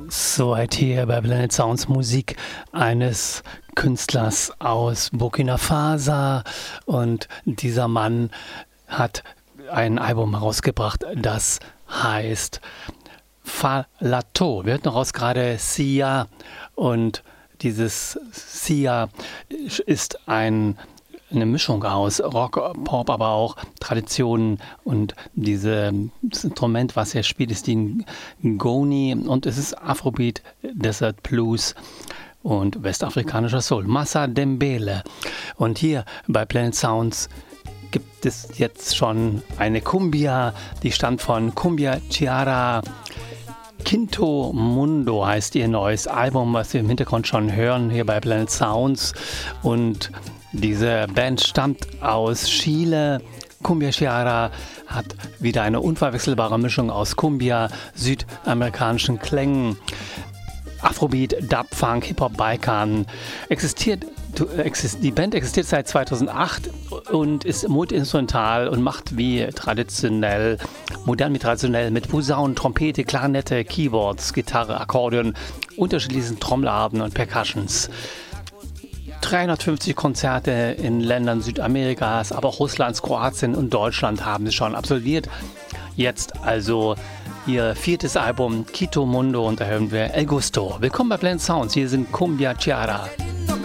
Soweit hier bei Planet Sounds Musik eines Künstlers aus Burkina Faso. Und dieser Mann hat ein Album herausgebracht, das heißt Falato. Wir hörten raus gerade Sia. Und dieses Sia ist eine Mischung aus Rock, Pop, aber auch Traditionen, und dieses Instrument, was er spielt, ist die Ngoni, und es ist Afrobeat, Desert Blues und westafrikanischer Soul. Massa Dembele. Und hier bei Planet Sounds gibt es jetzt schon eine Cumbia, die stammt von Cumbia Chiara. Quinto Mundo heißt ihr neues Album, was wir im Hintergrund schon hören hier bei Planet Sounds. Und diese Band stammt aus Chile. Cumbia Chiara hat wieder eine unverwechselbare Mischung aus Cumbia, südamerikanischen Klängen, Afrobeat, Dub, Funk, Hip-Hop, Balkan. Die Band existiert seit 2008 und ist multi-instrumental und macht modern wie traditionell mit Posaunen, Trompete, Klarinette, Keyboards, Gitarre, Akkordeon, unterschiedlichen Trommelarten und Percussions. 350 Konzerte in Ländern Südamerikas, aber auch Russlands, Kroatien und Deutschland haben sie schon absolviert. Jetzt also ihr 4. Album Quinto Mundo, und da hören wir El Gusto. Willkommen bei Planet Sounds, hier sind Cumbia Chiara.